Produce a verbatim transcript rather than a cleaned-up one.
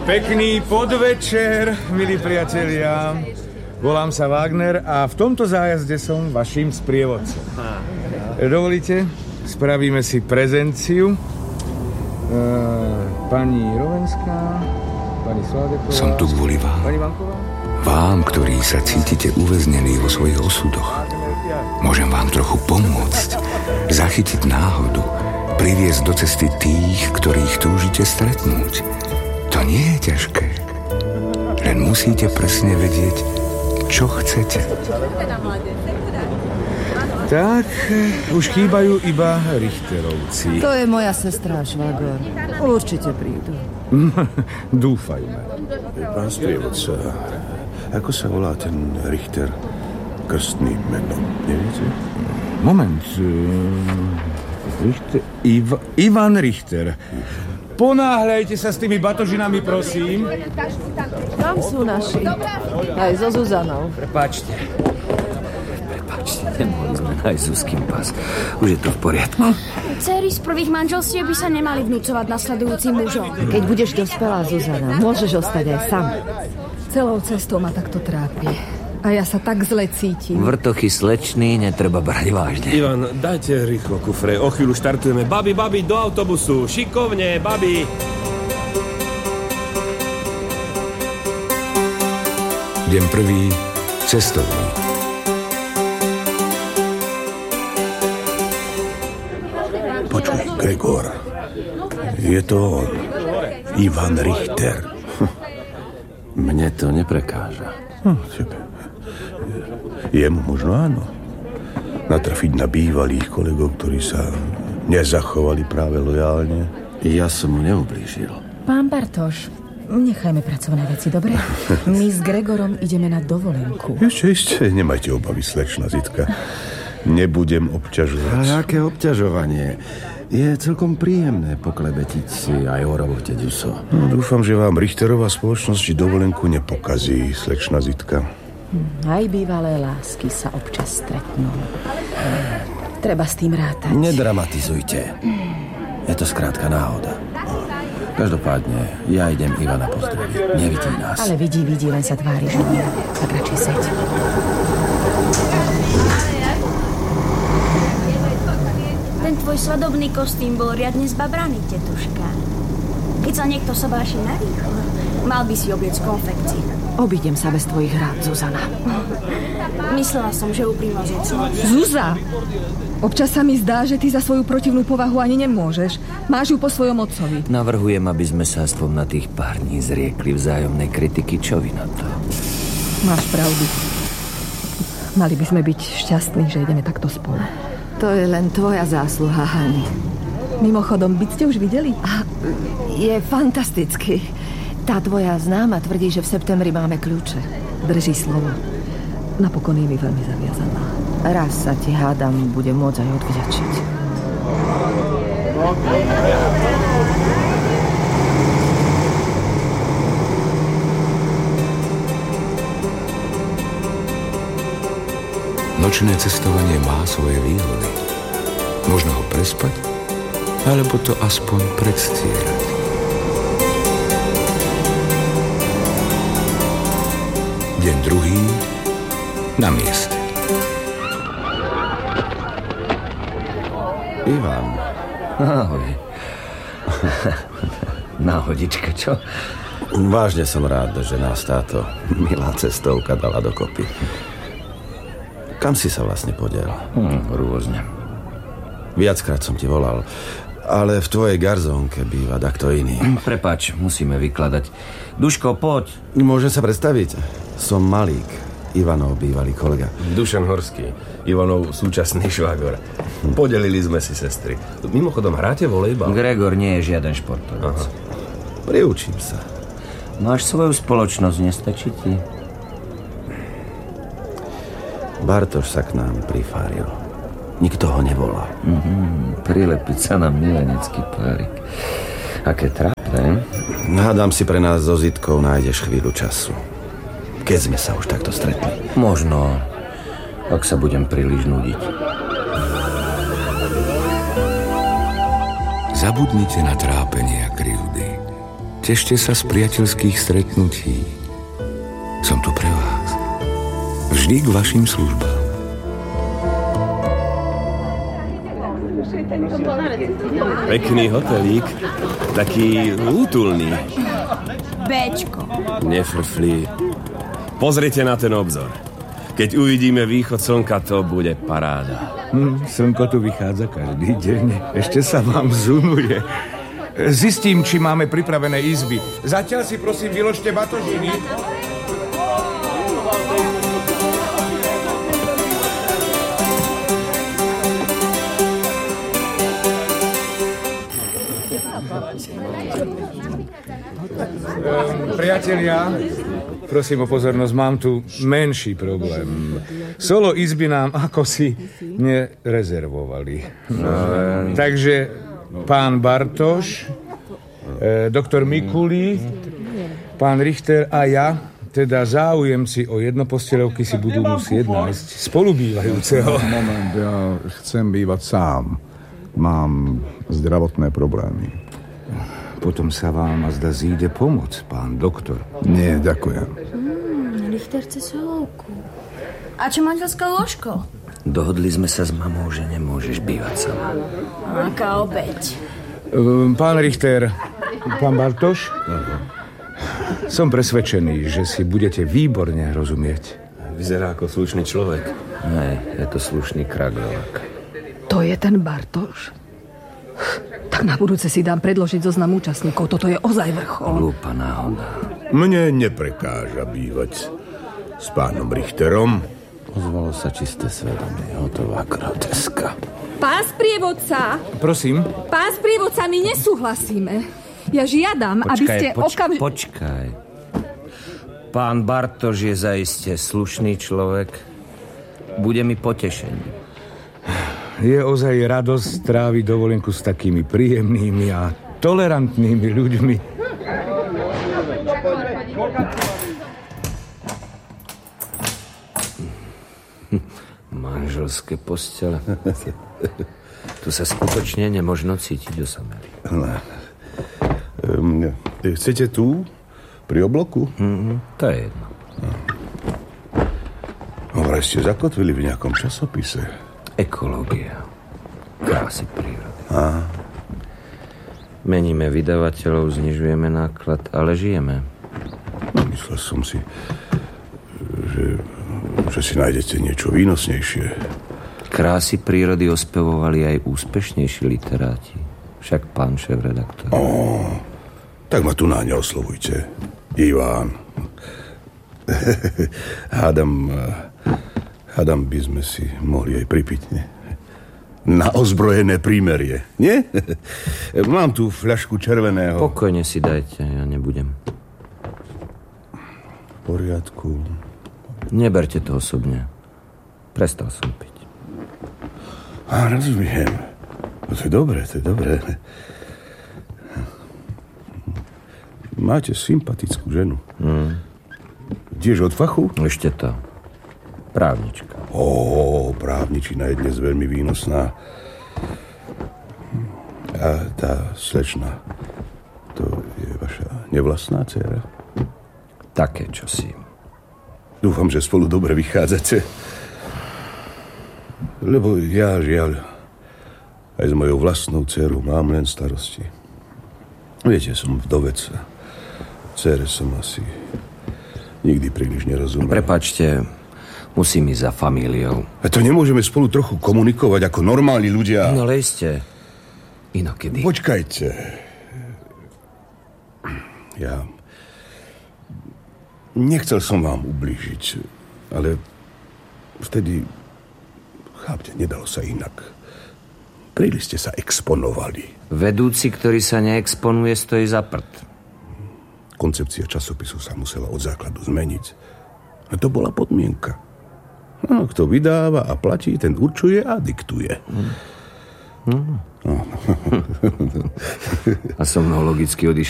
Pekný podvečer, milí priatelia. Volám sa Wagner a v tomto zájazde som vaším sprievodcom. Dovolíte? Spravíme si prezenciu. E, pani Rovenská, pani Sládeková... Som tu kvôli vám. Pani Vanková? Vám, ktorí sa cítite uväznení vo svojich osudoch. Môžem vám trochu pomôcť, zachytiť náhodu, priviesť do cesty tých, ktorých túžite stretnúť. To nie je ťažké. Len musíte presne vedieť, čo chcete. Tak, už chýbajú iba Richterovci. To je moja sestra, švagor. Určite prídu. Dúfajme. Pán sprievodca, ako sa volá ten Richter krstným menom, neviete? Moment. Richter... Iv... Ivan Richter. Ponáhľajte sa s tými batožinami, prosím. Tam sú naši. Aj so Zuzanou. Prepáčte. Prepáčte, nemohli sme nájsť Zuzkin pas. Už je to v poriadku. Céry z prvých manželstiev by sa nemali vnúcovať nasledujúcim mužom. Keď budeš dospelá, Zuzana, môžeš ostať aj sam. Celou cestou ma takto trápi. A ja sa tak zle cítim. Vrtochy slečný netreba brať vážne. Ivan, dajte rýchlo kufre. O chvíľu štartujeme. Babi, babi, do autobusu. Šikovne, babi. Deň prvý, cestovný. Počuj, Gregor. Je to on. Ivan Richter. Mne to neprekáža. Hm, tebe. Jemu možno áno. Natrafiť na bývalých kolegov, ktorí sa nezachovali práve lojálne. Ja som mu neublížil. Pán Bartoš, nechajme pracovné veci, dobre? My s Gregorom ideme na dovolenku. Ešte, ešte, nemajte obavy, slečna Zitka. Nebudem obťažovať. A aké obťažovanie? Je celkom príjemné poklebetiť si aj o robote, Ďuso. No, dúfam, že vám Richterová spoločnosť dovolenku nepokazí, slečna Zitka. Aj bývalé lásky sa občas stretnú. Treba s tým rátať. Nedramatizujte. Je to skrátka náhoda. Každopádne, ja idem Ivana pozdraviť. Nevidí nás. Ale vidí, vidí, len sa tvári, že nie. Tak radšej seď. Ten tvoj svadobný kostým bol riadne zbabraný, tetuška. Keď sa niekto sobáši narýchlo, mal by si obliec konfekcií. Obídem sa bez tvojich rád, Zuzana. Myslela som, že úprimno zúcno. Zuza! Občas sa mi zdá, že ty za svoju protivnú povahu ani nemôžeš. Máš ju po svojom otcovi. Navrhujem, aby sme sa aspoň na tých pár dní zriekli vzájomnej kritiky. Čo vy na to? Máš pravdu. Mali by sme byť šťastní, že ideme takto spolu. To je len tvoja zásluha, Hani. Mimochodom, byt ste už videli? A je fantastický. Tá tvoja známa tvrdí, že v septembri máme kľúče. Drží slovo. Napokon je mi veľmi zaviazaná. Raz sa ti, hádam, bude môcť aj odvďačiť. Nočné cestovanie má svoje výhody. Možno ho prespať, alebo to aspoň predstierať. Deň druhý, na mieste. Ivan. Ahoj. Náhodička, čo? Vážne som rád, že nás táto milá cestovka dala dokopy. Kam si sa vlastne podiel? Hm, rôzne. Viackrát som ti volal, ale v tvojej garzónke býva dakto iný. Prepáč, musíme vykladať. Duško, poď. Môžem sa predstaviť? Som Malík, Ivanov bývalý kolega. Dušan Horský, Ivanov súčasný švagor. Podelili sme si sestry. Mimochodom, hráte volejbal? Gregor nie je žiaden športovec. Aha. Priučím sa. Máš svoju spoločnosť, nestačí ti? Bartoš sa k nám prifáril. Nikto ho nevolá. Mm-hmm, prilepiť sa na milenecký párik. Aké trápne. Hádam si pre nás so Zitkou nájdeš chvíľu času. Keď sme sa už takto stretli. Možno, ak sa budem príliš nudiť. Zabudnite na trápenie a krivdy. Tešte sa z priateľských stretnutí. Som tu pre vás. Vždy k vašim službám. Pekný hotelík, taký útulný. Béčko. Nefrflí. Pozrite na ten obzor. Keď uvidíme východ slnka, to bude paráda. Hm, slnko tu vychádza každý deň. Ešte sa vám zunuje. Zistím, či máme pripravené izby. Zatiaľ si prosím vyložte batožiny. Priatelia, prosím o pozornosť, mám tu menší problém. Solo izby nám ako si nerezervovali. No, takže pán Bartoš, eh, doktor Mikulí, pán Richter a ja, teda záujemci o jednoposteľovky, si budú musieť nájsť spolubývajúceho. Moment, ja chcem bývať sám. Mám zdravotné problémy. Potom sa vám azda zíde pomoc, pán doktor. Nie, ďakujem. Mm, Richter chce solovku. A čo manželské lôžko? Dohodli sme sa s mamou, že nemôžeš bývať sama. Aká obeť. Pán Richter, pán Bartoš, som presvedčený, že si budete výborne rozumieť. Vyzerá ako slušný človek. Hej, je to slušný kraglovák. To je ten Bartoš? Tak na budúce si dám predložiť zoznam účastníkov. Toto je ozaj vrchol. Hlúpa náhoda. Mne neprekáža bývať s pánom Richterom. Ozvalo sa čisté svedomie. Hotová groteska. Pán sprievodca! Prosím? Pán sprievodca, my nesúhlasíme. Ja žiadam, Počkaj, aby ste poč- okamžite... Počkaj. Pán Bartoš je zaiste slušný človek. Bude mi potešením. Je ozaj radosť tráviť dovolenku s takými príjemnými a tolerantnými ľuďmi. Manželské postele. Tu sa skutočne nemožno cítiť osamelý. Um, chcete tu? Pri obloku? Mm-hmm, to je jedno. Vraj ste zakotvili v nejakom časopise. Ekológia. Krásy prírody. Á. Meníme vydavateľov, znižujeme náklad, ale žijeme. No, myslel som si, že, že si nájdete niečo výnosnejšie. Krásy prírody ospevovali aj úspešnejší literáti. Však pán šéf-redaktor. Ó, tak ma tu na ne oslovujte. Iván. Hádam... Hádam by sme si mohli aj pripiť, nie? Na ozbrojené prímerie, nie? Mám tu fľašku červeného. Pokojne si dajte, ja nebudem. V poriadku. Neberte to osobne. Prestal som piť. Á, rozumiem. No to je dobré, to je dobré. Máte sympatickú ženu. Hmm. Tiež od fachu? Ešte to. Právnička. Ó, právničina je dnes veľmi výnosná. A tá slečna, to je vaša nevlastná dcéra? Také čosi. Dúfam, že spolu dobre vychádzate. Lebo ja, žiaľ, aj s mojou vlastnou dcérou mám len starosti. Viete, som vdovec. Dcére som asi nikdy príliš nerozumel. Prepáčte, musím ísť za familiou. A to nemôžeme spolu trochu komunikovať ako normálni ľudia? No lejste. Inokedy. Počkajte. Ja... Nechcel som vám ublížiť, ale vtedy... Chápte, nedalo sa inak. Príliš ste sa exponovali. Vedúci, ktorý sa neexponuje, stojí za prd. Koncepcia časopisu sa musela od základu zmeniť. A to bola podmienka. No, kto vydáva a platí, ten určuje a diktuje. Mm. No. A so mnou logicky odišli